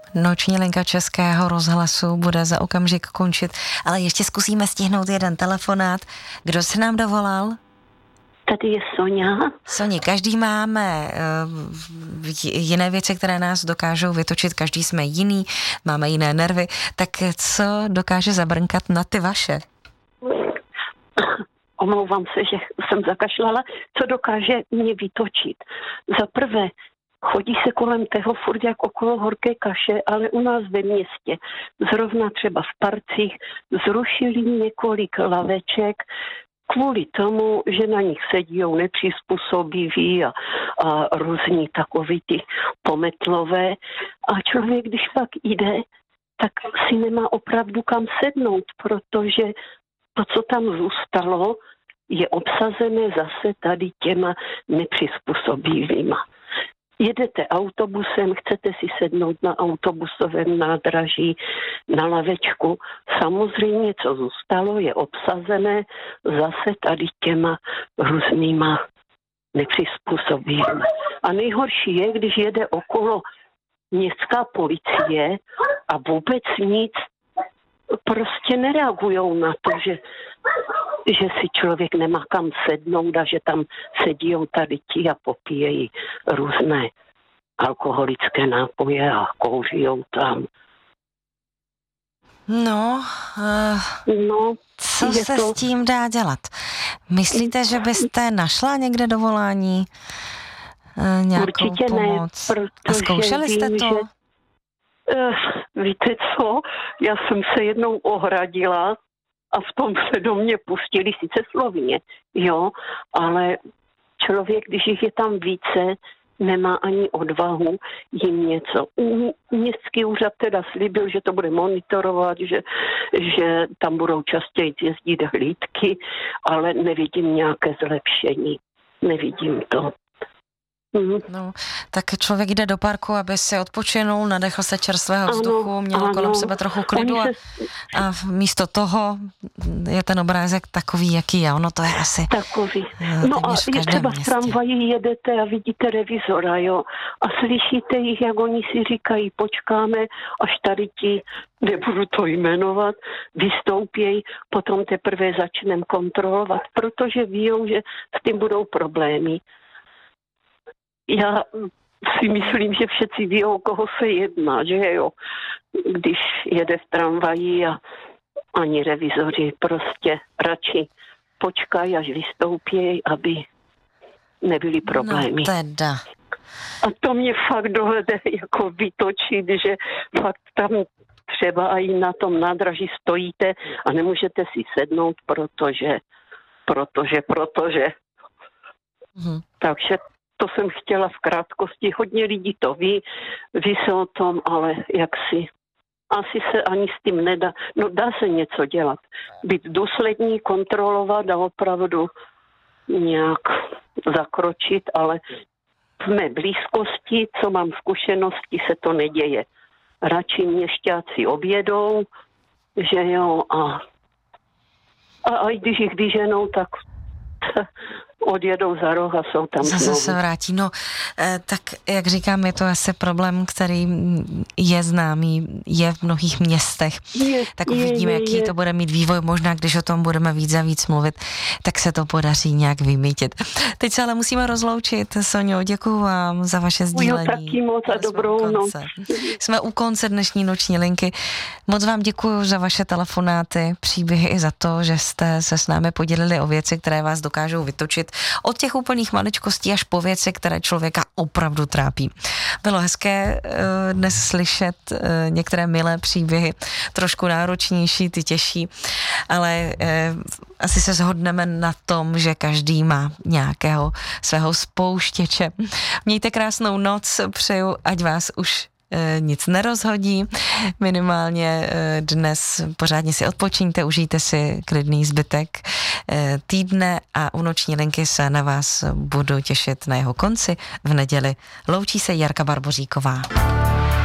Noční linka Českého rozhlasu bude za okamžik končit, ale ještě zkusíme stihnout jeden telefonát. Kdo se nám dovolal? Tady je Soňa. Soni, každý máme jiné věci, které nás dokážou vytočit, každý jsme jiný, máme jiné nervy, tak co dokáže zabrnkat na ty vaše? Omlouvám se, že jsem zakašlala. Co dokáže mě vytočit? Za prvé, chodí se kolem toho furt jak okolo horké kaše, ale u nás ve městě, zrovna třeba v parcích, zrušili několik laveček kvůli tomu, že na nich sedí nepřizpůsobiví a různí takový ty pometlové. A člověk, když pak jde, tak si nemá opravdu kam sednout, protože to, co tam zůstalo, je obsazené zase tady těma nepřizpůsobivýma. Jedete autobusem, chcete si sednout na autobusovém nádraží, na lavečku. Samozřejmě, co zůstalo, je obsazené zase tady těma různýma nepřizpůsobivými. A nejhorší je, když jede okolo městská policie a vůbec nic prostě nereagujou na to, že si člověk nemá kam sednout a že tam sedí tady ti a popíjejí různé alkoholické nápoje a kouřijou tam. Co se s tím dá dělat? Myslíte, že byste našla někde dovolání? Nějakou určitě pomoc? Ne, protože a zkoušeli jste to? Že, víte co, já jsem se jednou ohradila a v tom se do mě pustili sice slovně, jo, ale člověk, když jich je tam více, nemá ani odvahu jim něco. Městský úřad teda slíbil, že to bude monitorovat, že tam budou častěji jezdit hlídky, ale nevidím nějaké zlepšení. Nevidím to. No, tak člověk jde do parku, aby si odpočinul, nadechl se čerstvého vzduchu, měl kolem sebe trochu klidu a místo toho je ten obrázek takový, jaký je. Ono to je asi takový. No a je třeba v tramvaji jedete a vidíte revizora, jo, a slyšíte jich, jak oni si říkají, počkáme, až tady ti, nebudu to jmenovat, vystoupějí, potom teprve začneme kontrolovat, protože víjou, že s tím budou problémy. Já si myslím, že všetci ví, o koho se jedná, že jo, když jede v tramvaji a ani revizoři prostě radši počkají, až vystoupí, aby nebyly problémy. No teda. A to mě fakt dovede jako vytočit, že fakt tam třeba i na tom nádraží stojíte a nemůžete si sednout, protože. Takže to jsem chtěla v krátkosti. Hodně lidí to ví se o tom, ale asi se ani s tím nedá. No dá se něco dělat. Být důslední, kontrolovat a opravdu nějak zakročit, ale v mé blízkosti, co mám zkušenosti, se to neděje. Radši měšťáci objedou, že jo, a když jich vyženou, tak odjedou za roh a jsou tam zase znovu. Se vrátí. No, tak jak říkám, je to asi problém, který je známý, je v mnohých městech. Tak uvidíme, jaký to bude mít vývoj. Možná, když o tom budeme víc a víc mluvit, tak se to podaří nějak vymýtit. Teď se ale musíme rozloučit. Soňo, děkuju vám za vaše sdílení. Taky moc a dobrou noc. Jsme u konce dnešní noční linky. Moc vám děkuju za vaše telefonáty, příběhy i za to, že jste se s námi podělili o věci, které vás dokážou vytočit od těch úplných maličkostí až po věci, které člověka opravdu trápí. Bylo hezké dnes slyšet některé milé příběhy, trošku náročnější, ty těžší, ale asi se shodneme na tom, že každý má nějakého svého spouštěče. Mějte krásnou noc, přeju, ať vás už nic nerozhodí, minimálně dnes pořádně si odpočiňte, užijte si klidný zbytek týdne a u noční linky se na vás budu těšit na jeho konci v neděli. Loučí se Jarka Barboříková.